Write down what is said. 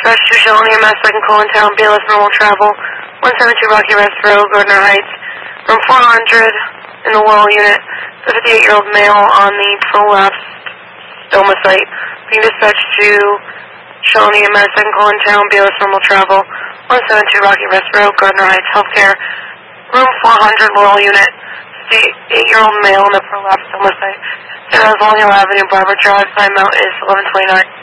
Dispatch to Shelton EMS, second call in town, BLS normal travel, 172 Rocky Rest Road, Gardner Heights, room 400 in the Laurel unit, the 58-year-old male on the prolapsed stoma site, being dispatched to Shelton EMS, second call in town, BLS normal travel, 172 Rocky Rest Road, Gardner Heights, healthcare, room 400 Laurel unit, 58-year-old male on the prolapsed stoma site, San Antonio Avenue, Barber Drive, sign mount is 1129.